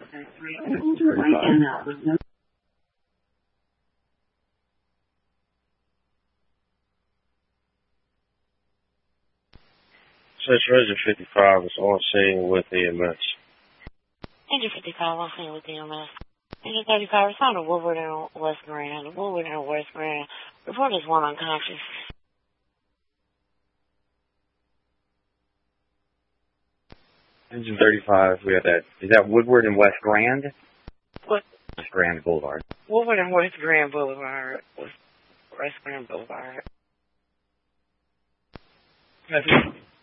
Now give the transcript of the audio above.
Says Resident 55 is on scene with EMS. Engine 55 on scene with EMS. Engine 35, respond to Woodward and West Grand. Woodward and West Grand. Report is one unconscious. Engine 35, we have that. Is that Woodward and West Grand? What? West Grand Boulevard. Woodward and West Grand Boulevard. West Grand Boulevard.